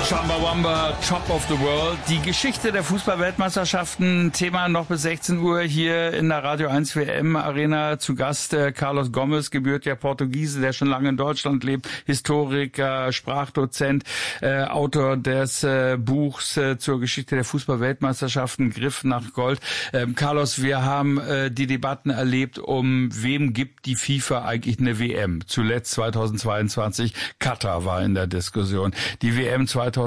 Chumbawamba, Top of the World. Die Geschichte der Fußball-Weltmeisterschaften, Thema noch bis 16 Uhr hier in der Radio 1 WM Arena. Zu Gast Carlos Gomes, gebürtiger Portugiese, der schon lange in Deutschland lebt, Historiker, Sprachdozent, Autor des Buchs zur Geschichte der Fußball-Weltmeisterschaften, Griff nach Gold. Carlos, wir haben die Debatten erlebt, um wem gibt die FIFA eigentlich eine WM? Zuletzt 2022, Katar war in der Diskussion. Die WM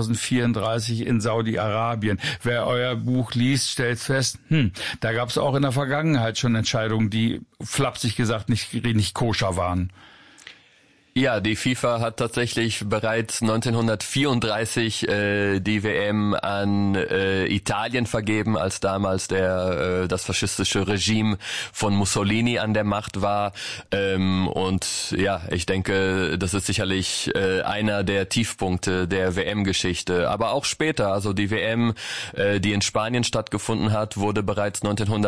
2034 in Saudi-Arabien. Wer euer Buch liest, stellt fest, da gab es auch in der Vergangenheit schon Entscheidungen, die flapsig gesagt nicht koscher waren. Ja, die FIFA hat tatsächlich bereits 1934 die WM an Italien vergeben, als damals das faschistische Regime von Mussolini an der Macht war. Und ja, ich denke, das ist sicherlich einer der Tiefpunkte der WM-Geschichte. Aber auch später, also die WM, die in Spanien stattgefunden hat, wurde bereits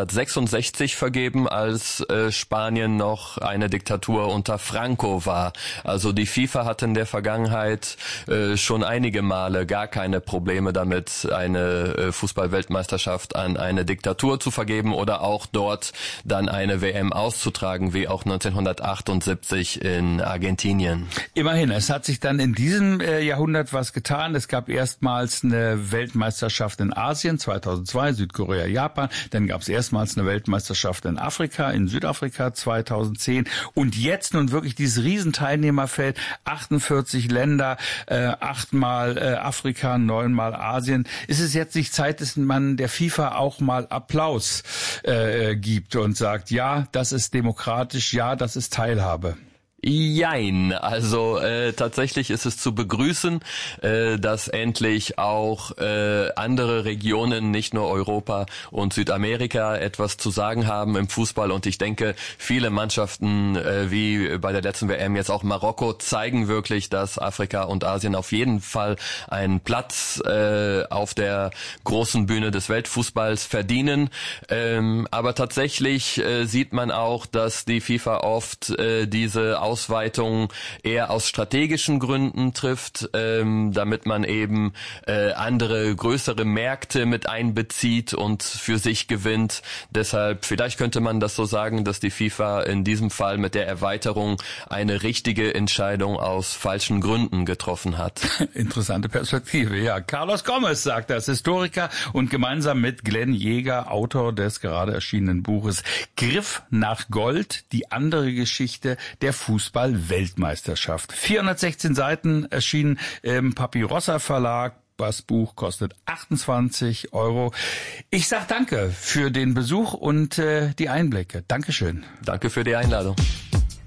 1966 vergeben, als Spanien noch eine Diktatur unter Franco war. Also die FIFA hatte in der Vergangenheit schon einige Male gar keine Probleme damit, eine Fußball-Weltmeisterschaft an eine Diktatur zu vergeben oder auch dort dann eine WM auszutragen, wie auch 1978 in Argentinien. Immerhin, es hat sich dann in diesem Jahrhundert was getan. Es gab erstmals eine Weltmeisterschaft in Asien, 2002, Südkorea, Japan. Dann gab es erstmals eine Weltmeisterschaft in Afrika, in Südafrika 2010. Und jetzt nun wirklich dieses Riesenteilnehmerfeld, 48 Länder, 8-mal Afrika, 9-mal Asien. Ist es jetzt nicht Zeit, dass man der FIFA auch mal Applaus gibt und sagt, ja, das ist demokratisch, ja, das ist Teilhabe? Jein, also tatsächlich ist es zu begrüßen, dass endlich auch andere Regionen, nicht nur Europa und Südamerika, etwas zu sagen haben im Fußball. Und ich denke, viele Mannschaften wie bei der letzten WM jetzt auch Marokko zeigen wirklich, dass Afrika und Asien auf jeden Fall einen Platz auf der großen Bühne des Weltfußballs verdienen. Aber tatsächlich sieht man auch, dass die FIFA oft diese Ausweitung eher aus strategischen Gründen trifft, damit man eben andere, größere Märkte mit einbezieht und für sich gewinnt. Deshalb, vielleicht könnte man das so sagen, dass die FIFA in diesem Fall mit der Erweiterung eine richtige Entscheidung aus falschen Gründen getroffen hat. Interessante Perspektive, ja. Carlos Gomes sagt das, Historiker und gemeinsam mit Glenn Jäger, Autor des gerade erschienenen Buches Griff nach Gold, die andere Geschichte der Fußball-Weltmeisterschaft. 416 Seiten erschienen im Papirossa Verlag. Das Buch kostet 28 €. Ich sag danke für den Besuch und die Einblicke. Dankeschön. Danke für die Einladung.